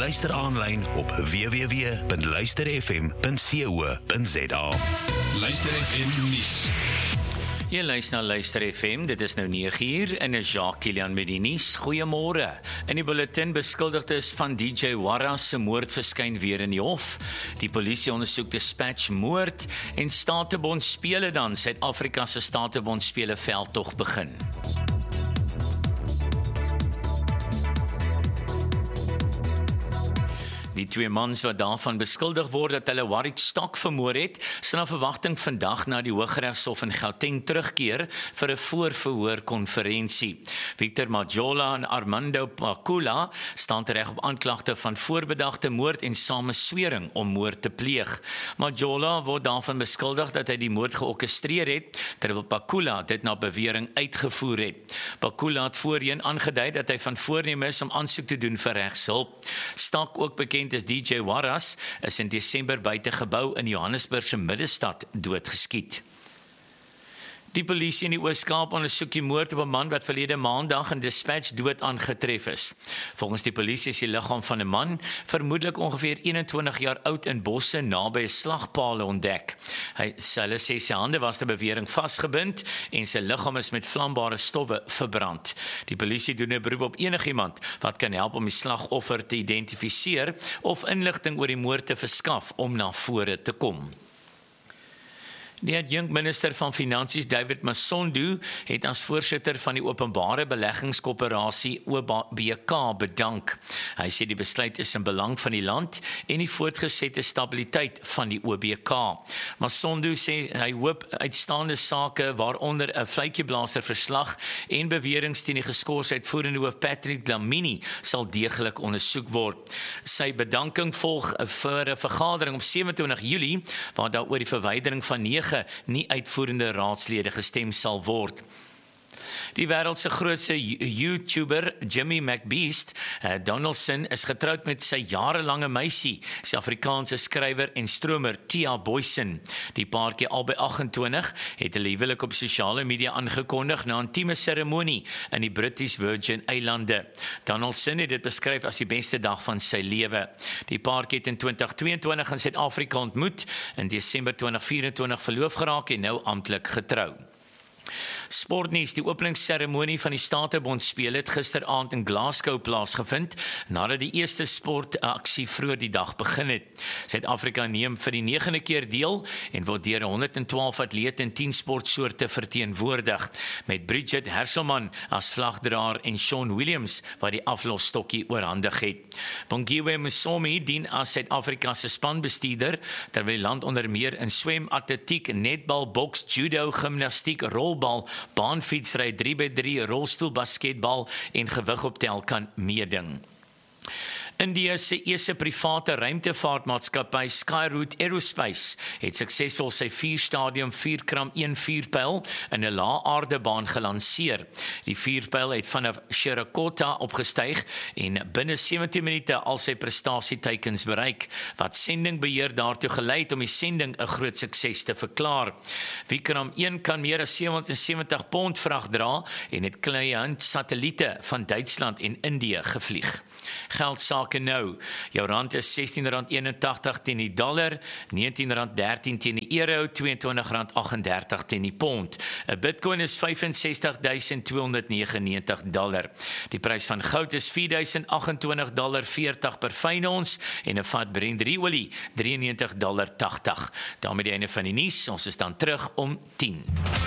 Luister aanlyn op www.luisterfm.co.za. Luister FM nuus. Jy luister na Luister FM, dit is nou 9uur en is Jacques Kilian met die nuus. Goeiemôre. In die bulletin beskuldigdes van DJ Warras se moord verskyn weer in die hof. Die polisie ondersoek Dispatch moord en Statebond spele dan Suid-Afrika se Statebond spele veldtog begin. Die twee mans wat daarvan beskuldig word dat hulle Warwick Stock vermoor het, sal na verwagting vandag na die Hooggeregshof in Gauteng terugkeer vir 'n voorverhoorkonferensie. Victor Majola en Armando Pakula staan tereg op aanklagte van voorbedagte moord en sameswering om moord te pleeg. Majola word daarvan beskuldig dat hy die moord georkestreer het, terwyl Pakula dit na bewering uitgevoer het. Pakula het voorheen aangedui dat hy van voorneem is om aansoek te doen vir regshulp. Stock, ook bekend is DJ Warras, is in Desember buite gebou in Johannesburg se middestad doodgeskiet. Die polisie in die Oos-Kaap ondersoek die moord op 'n man wat verlede maandag in Dispatch dood aangetref is. Volgens die polisie is die liggaam van 'n man, vermoedelik ongeveer 21 jaar oud, in bosse naby 'n slagpaal ontdek. Hulle sê sy hande was te bewering vasgebind en sy liggaam is met vlambare stowwe verbrand. Die polisie doen 'n beroep op enigiemand wat kan help om die slagoffer te identifiseer of inligting oor die moord te verskaf om na vore te kom. Die adjunkminister van Finansies David Masondu het as voorsitter van die Openbare Beleggingskoöperasie OBK bedank. Hy sê die besluit is in belang van die land en die voortgesette stabiliteit van die OBK. Masondu sê hy hoop uitstaande sake waaronder 'n vletjieblaser verslag en beweringe teen die geskorse uitvoerende hoof Patrick Dlamini sal deeglik ondersoek word. Sy bedanking volg vir 'n vergadering op 27 Julie waar daar oor die verwydering van 9 nie uitvoerende raadslede gestem sal word. Die wêreld se grootste YouTuber, Jimmy McBeast, Donaldson, is getroud met sy jarelange meisie, sy Afrikaanse skrywer en stromer Tia Boysen. Die paartjie, albei 28, het hulle huwelik op sosiale media aangekondig na 'n intieme seremonie in die British Virgin Eilande. Donaldson het dit beskryf as die beste dag van sy lewe. Die paartjie het in 2022 in Suid-Afrika ontmoet, in Desember 2024 verloof geraak en nou amptelik getrou. Sportnuus, die openingsseremonie van die Statebond spele het gisteraand in Glasgow plaasgevind, nadat die eerste sportaksie vroeër die dag begin het. Suid-Afrika neem vir die 9de keer deel en word deur 112 atlete in 10 sportsoorte verteenwoordig, met Bridget Herselman as vlagdraer en Sean Williams wat die aflosstokkie oorhandig het. Bongiwe Msomi dien as Suid-Afrika se spanbestuurder, terwyl die land onder meer in swem, atletiek, netbal, boks, judo, gimnastiek, rolbal, baanfietsry, 3x3, rolstoel, basketbal en gewigoptel kan meeding. India se eerste private ruimtevaartmaatskappy Skyroot Aerospace het suksesvol sy 4-stadium 4x1 vuurpyl in 'n lae-aardebaan gelanseer. Die vuurpyl het vanaf Sherikota opgestyg en binne 17 minute al sy prestasieteikens bereik, wat sendingbeheer daartoe gelei het om die sending 'n groot sukses te verklaar. Vikram 1 kan meer as 770 pond vrag dra en het klein satelliete van Duitsland en Indië gevlieg. Geldsake nou. Jou rand is R16.81 teen die dollar, R19.13 teen die euro, R22.38 teen die pond. 'n Bitcoin is $65.299. Die prys van goud is $4.028.40 per fyn ons en 'n vat Brent olie $93.80. Daarmee die einde van die nuus. Ons is dan terug om 10.